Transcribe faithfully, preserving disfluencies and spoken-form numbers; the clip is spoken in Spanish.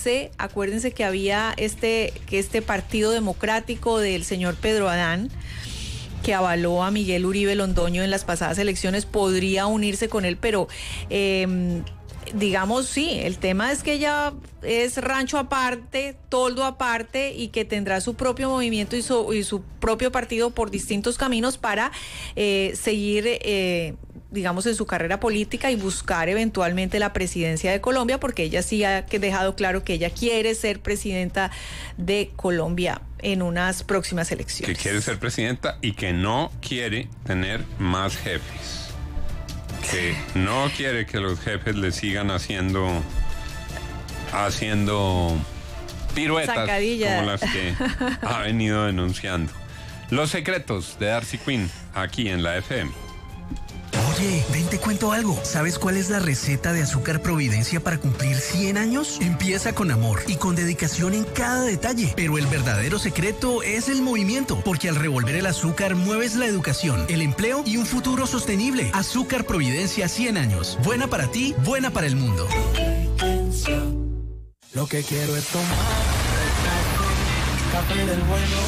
acuérdense, acuérdense que había este, que este Partido Democrático del señor Pedro Adán, que avaló a Miguel Uribe Londoño en las pasadas elecciones, podría unirse con él, pero eh, digamos, sí, el tema es que ella es rancho aparte, toldo aparte, y que tendrá su propio movimiento y su, y su propio partido por distintos caminos para eh, seguir eh, digamos, en su carrera política y buscar eventualmente la presidencia de Colombia, porque ella sí ha dejado claro que ella quiere ser presidenta de Colombia en unas próximas elecciones. Que quiere ser presidenta y que no quiere tener más jefes. Que no quiere que los jefes le sigan haciendo, haciendo piruetas Zancadillas, como las que ha venido denunciando. Los secretos de Darcy Quinn, aquí en la F M. Oye, ven, te cuento algo. ¿Sabes cuál es la receta de Azúcar Providencia para cumplir cien años? Empieza con amor y con dedicación en cada detalle. Pero el verdadero secreto es el movimiento, porque al revolver el azúcar mueves la educación, el empleo y un futuro sostenible. Azúcar Providencia cien años. Buena para ti, buena para el mundo. Lo que quiero es tomar café del bueno.